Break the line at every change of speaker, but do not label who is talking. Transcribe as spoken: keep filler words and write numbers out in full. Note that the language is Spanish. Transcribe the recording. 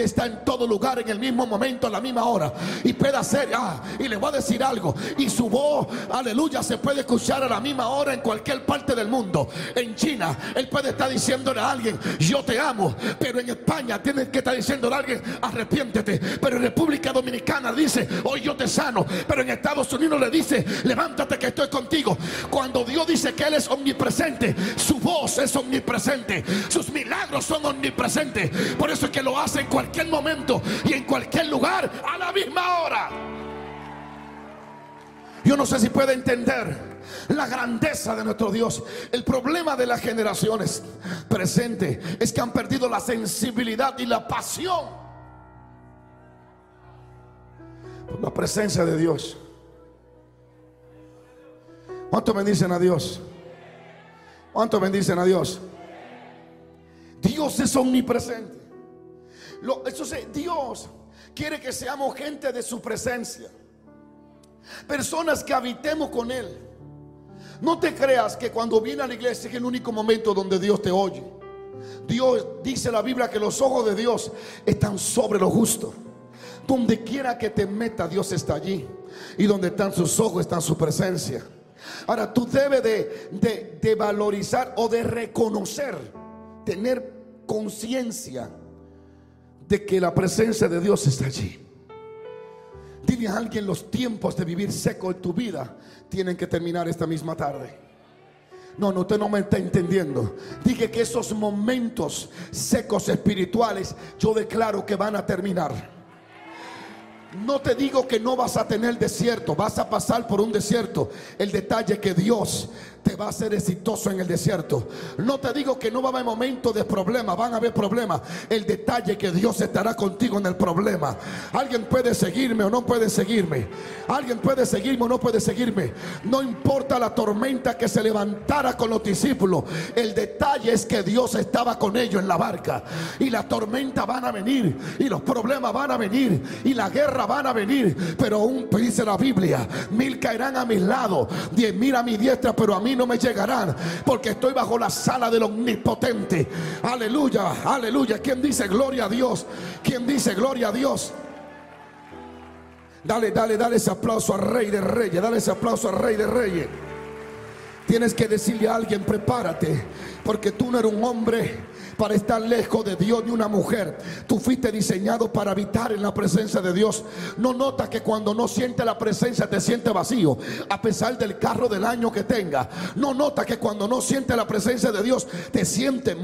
está en todo lugar, en el mismo momento, a la misma hora, y puede hacer, ah, y le voy a decir algo, y su voz, aleluya, se puede escuchar a la misma hora en cualquier parte del mundo. En China, él puede estar diciéndole a alguien, yo te amo, pero en España tiene que estar diciéndole a alguien, arrepiéntete. Pero en República Dominicana dice, hoy yo te sano, pero en Estados Unidos le dice, levántate que estoy contigo. Cuando Dios dice que Él es omnipresente, su voz es omnipresente, sus milagros son omnipresentes. Por eso es que lo hace en cualquier en cualquier momento y en cualquier lugar a la misma hora. Yo no sé si puede entender la grandeza de nuestro Dios. El problema de las generaciones presentes es que han perdido la sensibilidad y la pasión por la presencia de Dios. ¿Cuántos bendicen a Dios? ¿Cuántos bendicen a Dios? Dios es omnipresente. Lo, eso sí, Dios quiere que seamos gente de su presencia, personas que habitemos con Él. No te creas que cuando viene a la iglesia es el único momento donde Dios te oye. Dios, dice la Biblia, que los ojos de Dios están sobre lo justo. Donde quiera que te meta, Dios está allí, y donde están sus ojos está su presencia. Ahora tú debes de, de, de valorizar o de reconocer, tener conciencia de que la presencia de Dios está allí. Dile a alguien, los tiempos de vivir seco en tu vida tienen que terminar esta misma tarde. No, no, usted no me está entendiendo. Dije que esos momentos secos espirituales, yo declaro que van a terminar. No te digo que no vas a tener desierto, vas a pasar por un desierto. El detalle es que Dios te va a hacer exitoso en el desierto. No te digo que no va a haber momentos de problema, van a haber problemas. El detalle es que Dios estará contigo en el problema. Alguien puede seguirme o no puede seguirme. Alguien puede seguirme o no puede seguirme. No importa la tormenta que se levantara con los discípulos. El detalle es que Dios estaba con ellos en la barca. Y las tormentas van a venir, y los problemas van a venir, y la guerra van a venir. Pero aún dice la Biblia, mil caerán a mis lados, diez mil a mi diestra, pero a mí no me llegarán, porque estoy bajo la sala del omnipotente. Aleluya, aleluya. ¿Quién dice gloria a Dios? ¿Quién dice gloria a Dios? Dale, dale, dale ese aplauso al Rey de Reyes. Dale ese aplauso al Rey de Reyes. Tienes que decirle a alguien, prepárate, porque tú no eres un hombre para estar lejos de Dios, ni una mujer. Tú fuiste diseñado para habitar en la presencia de Dios. No notas que cuando no sientes la presencia te sientes vacío, a pesar del carro del año que tengas. No notas que cuando no sientes la presencia de Dios te sientes